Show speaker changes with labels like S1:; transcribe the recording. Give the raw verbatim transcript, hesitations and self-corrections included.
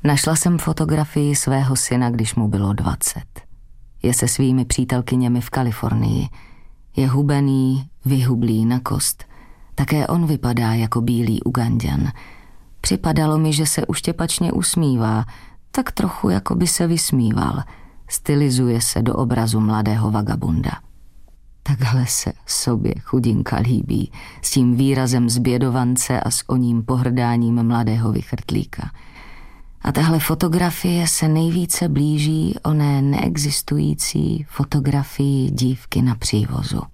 S1: Našla jsem fotografii svého syna, když mu bylo dvacet. Je se svými přítelkyněmi v Kalifornii. Je hubený, vyhublý na kost. Také on vypadá jako bílý Uganďan. Připadalo mi, že se uštěpačně usmívá, tak trochu jako by se vysmíval. Stylizuje se do obrazu mladého vagabunda. Takhle se sobě chudinka líbí, s tím výrazem zbědovance a s oním pohrdáním mladého vychrtlíka. A tahle fotografie se nejvíce blíží oné neexistující fotografii dívky na přívozu.